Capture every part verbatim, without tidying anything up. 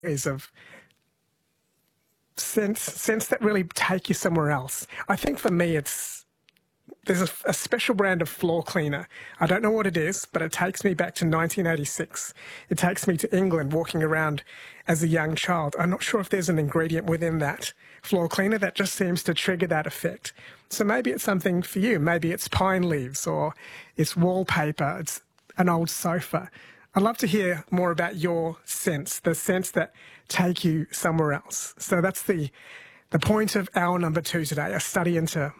is of sense, sense that really take you somewhere else. I think for me, it's there's a, a special brand of floor cleaner. I don't know what it is, but it takes me back to nineteen eighty-six. It takes me to England, walking around as a young child. I'm not sure if there's an ingredient within that floor cleaner that just seems to trigger that effect. So maybe it's something for you. Maybe it's pine leaves, or it's wallpaper, it's an old sofa. I'd love to hear more about your sense, the sense that take you somewhere else. So that's the the point of hour number two today, a study into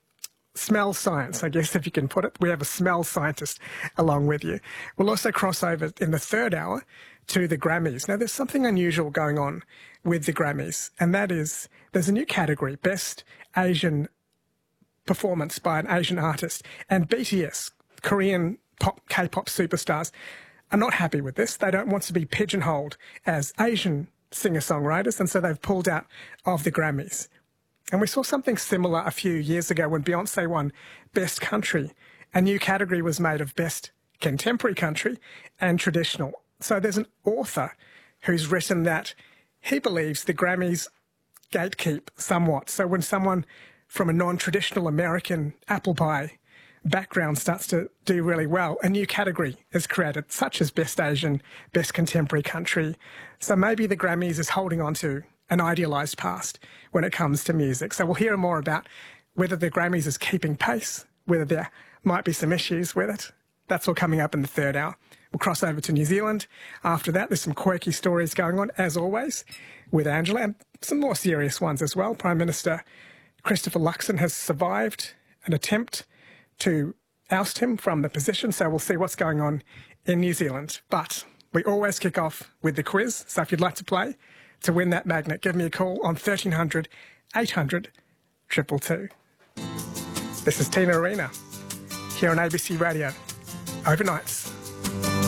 smell science, I guess, if you can put it. We have a smell scientist along with you. We'll also cross over in the third hour to the Grammys. Now, there's something unusual going on with the Grammys, and that is there's a new category, Best Asian Performance by an Asian Artist, and B T S, Korean pop, K-pop superstars, are not happy with this. They don't want to be pigeonholed as Asian singer-songwriters, and so they've pulled out of the Grammys. And we saw something similar a few years ago when Beyonce won Best Country. A new category was made of Best Contemporary Country and Traditional. So there's an author who's written that he believes the Grammys gatekeep somewhat. So when someone from a non-traditional American apple pie background starts to do really well, a new category is created, such as Best Asian, Best Contemporary Country. So maybe the Grammys is holding on to an idealised past when it comes to music. So we'll hear more about whether the Grammys is keeping pace, whether there might be some issues with it. That's all coming up in the third hour. We'll cross over to New Zealand. After that, there's some quirky stories going on, as always, with Angela, and some more serious ones as well. Prime Minister Christopher Luxon has survived an attempt to oust him from the position, so we'll see what's going on in New Zealand. But we always kick off with the quiz, so if you'd like to play to win that magnet, give me a call on thirteen hundred, eight hundred, two two two. This is Tina Arena here on A B C Radio, overnights.